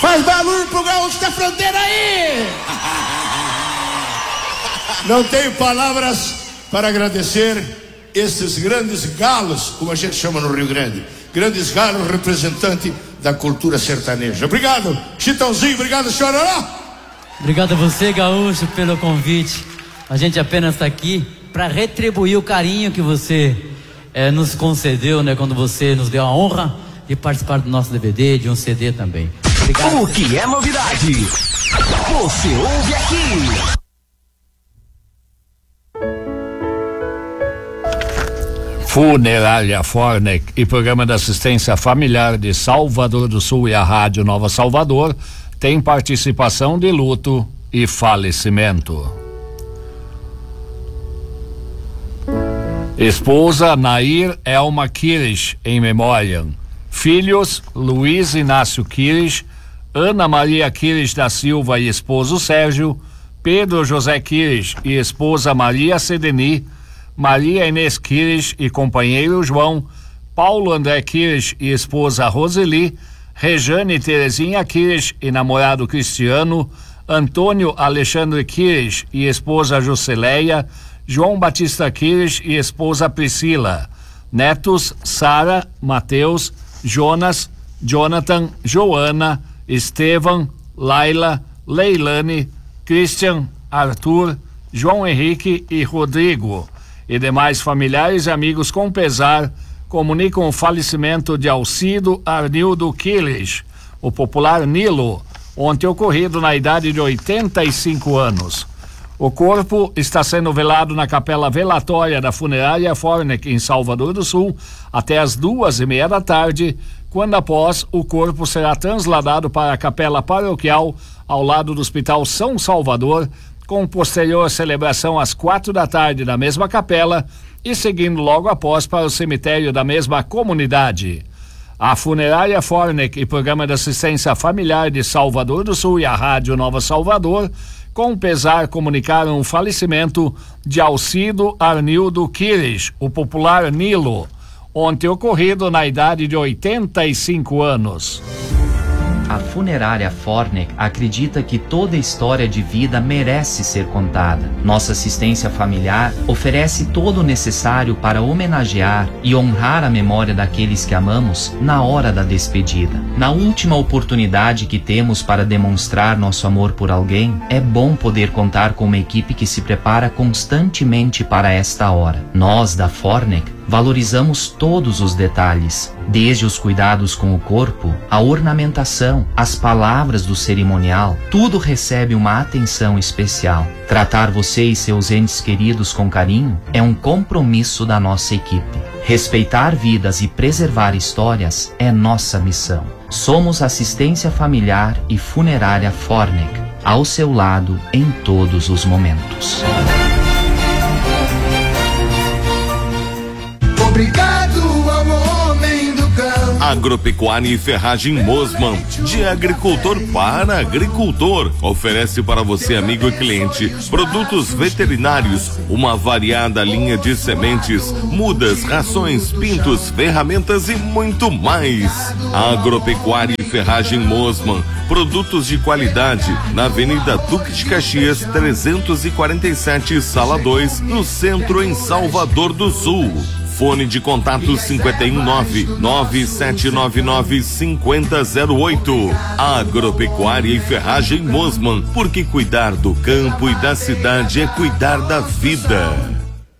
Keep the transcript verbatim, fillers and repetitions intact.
Faz barulho pro gaúcho da fronteira aí! Não tenho palavras para agradecer esses grandes galos, como a gente chama no Rio Grande. Grandes galos representantes da cultura sertaneja. Obrigado, Chitãozinho, obrigado, Chororó. Obrigado a você, gaúcho, pelo convite. A gente apenas está aqui para retribuir o carinho que você é, nos concedeu, né, quando você nos deu a honra de participar do nosso D V D, de um C D também. Obrigado. O que é novidade? Você ouve aqui. Funerária Fornec e Programa de Assistência Familiar de Salvador do Sul e a Rádio Nova Salvador tem participação de luto e falecimento. Esposa Nair Elma Kirish, em memória. Filhos Luiz Inácio Kirish, Ana Maria Kirish da Silva e esposo Sérgio, Pedro José Kirish e esposa Maria Sedeni, Maria Inês Kirish e companheiro João, Paulo André Kirish e esposa Roseli, Rejane Terezinha Kirish e namorado Cristiano, Antônio Alexandre Kirish e esposa Jusceleia, João Batista Kirish e esposa Priscila, netos Sara, Mateus, Jonas, Jonathan, Joana, Estevam, Laila, Leilane, Christian, Arthur, João Henrique e Rodrigo. E demais familiares e amigos com pesar comunicam o falecimento de Alcido Arnildo Kirish, o popular Nilo, ontem ocorrido na idade de oitenta e cinco anos. O corpo está sendo velado na capela velatória da Funerária Fornec, em Salvador do Sul, até as duas e meia da tarde, quando após o corpo será trasladado para a capela paroquial ao lado do Hospital São Salvador, com posterior celebração às quatro da tarde na mesma capela e seguindo logo após para o cemitério da mesma comunidade. A Funerária Fornec e Programa de Assistência Familiar de Salvador do Sul e a Rádio Nova Salvador, com pesar, comunicaram o falecimento de Alcido Arnildo Kirish, o popular Nilo, ontem ocorrido na idade de oitenta e cinco anos. A Funerária Fornec acredita que toda história de vida merece ser contada. Nossa assistência familiar oferece todo o necessário para homenagear e honrar a memória daqueles que amamos na hora da despedida. Na última oportunidade que temos para demonstrar nosso amor por alguém, é bom poder contar com uma equipe que se prepara constantemente para esta hora. Nós, da Fornec, valorizamos todos os detalhes, desde os cuidados com o corpo, a ornamentação, as palavras do cerimonial, tudo recebe uma atenção especial. Tratar você e seus entes queridos com carinho é um compromisso da nossa equipe. Respeitar vidas e preservar histórias é nossa missão. Somos Assistência Familiar e Funerária Fornec, ao seu lado em todos os momentos. Obrigado ao homem do campo. Agropecuária e Ferragem Mosman, de agricultor para agricultor, oferece para você, amigo e cliente, produtos veterinários, uma variada linha de sementes, mudas, rações, pintos, ferramentas e muito mais. Agropecuária e Ferragem Mosman, produtos de qualidade, na Avenida Duque de Caxias, trezentos e quarenta e sete, Sala dois, no centro, em Salvador do Sul. Fone de contato cinco um nove, nove sete nove nove, cinco zero zero oito. Agropecuária e Ferragem Mosman, porque cuidar do campo e da cidade é cuidar da vida.